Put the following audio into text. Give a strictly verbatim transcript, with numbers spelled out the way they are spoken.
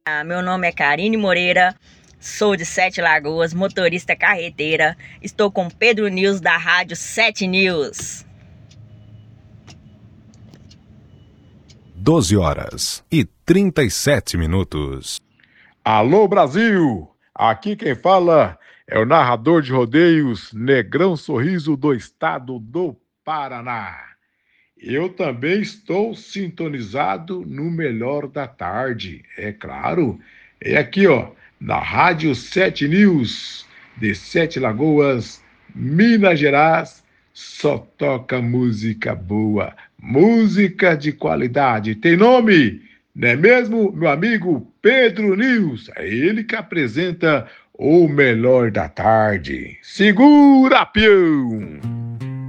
Ah, meu nome é Karine Moreira, sou de Sete Lagoas, motorista carreteira. Estou com Pedro News da Rádio Sete News. doze horas e trinta e sete minutos. Alô, Brasil! Aqui quem fala é o narrador de rodeios Negrão Sorriso do estado do Paraná. Eu também estou sintonizado no melhor da tarde, é claro. É aqui, ó, na Rádio Sete News, de Sete Lagoas, Minas Gerais, só toca música boa, música de qualidade. Tem nome, não é mesmo, meu amigo Pedro News? É ele que apresenta o melhor da tarde. Segura, peão!